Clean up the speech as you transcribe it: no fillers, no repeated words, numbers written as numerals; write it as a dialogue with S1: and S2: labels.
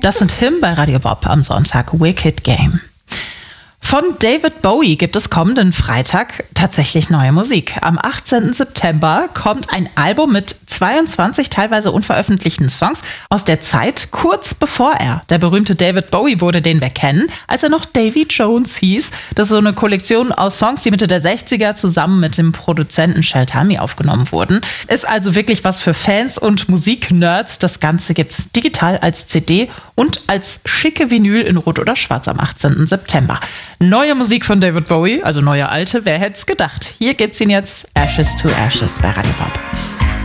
S1: Das sind Him bei Radio Bob am Sonntag, Wicked Game. Von David Bowie gibt es kommenden Freitag tatsächlich neue Musik. Am 18. September kommt ein Album mit 22 teilweise unveröffentlichten Songs aus der Zeit kurz bevor er, der berühmte David Bowie wurde, den wir kennen, als er noch Davy Jones hieß. Das ist so eine Kollektion aus Songs, die Mitte der 60er zusammen mit dem Produzenten Shel Talmy aufgenommen wurden. Ist also wirklich was für Fans und Musiknerds. Das Ganze gibt's digital als CD und als schicke Vinyl in Rot oder Schwarz am 18. September. Neue Musik von David Bowie, also neue alte, wer hätte es gedacht? Hier gibt's ihn jetzt, Ashes to Ashes bei Radio Bob.